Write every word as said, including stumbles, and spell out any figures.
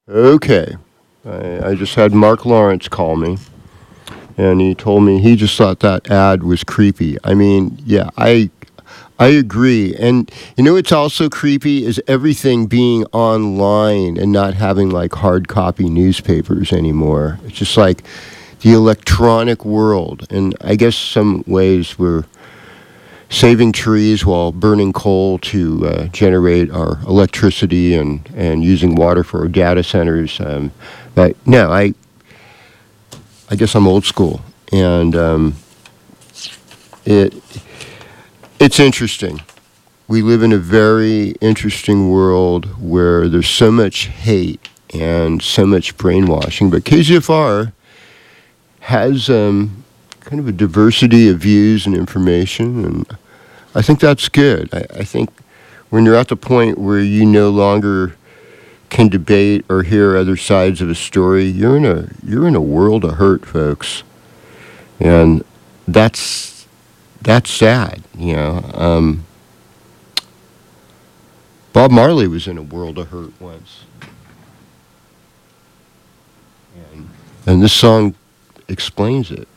Okay. I, I just had Mark Lawrence call me, and he told me he just thought that ad was creepy. I mean, yeah, I I agree. And you know what's also creepy is everything being online and not having like hard copy newspapers anymore. It's just like the electronic world. And I guess some ways we're saving trees while burning coal to uh, generate our electricity and, and using water for our data centers. Um, but no, I I guess I'm old school, and um, it it's interesting. We live in a very interesting world where there's so much hate and so much brainwashing. But K Z F R has um, kind of a diversity of views and information, and I think that's good. I, I think when you're at the point where you no longer can debate or hear other sides of a story, you're in a you're in a world of hurt, folks, and that's that's sad. You know, um, Bob Marley was in a world of hurt once, and, and this song explains it.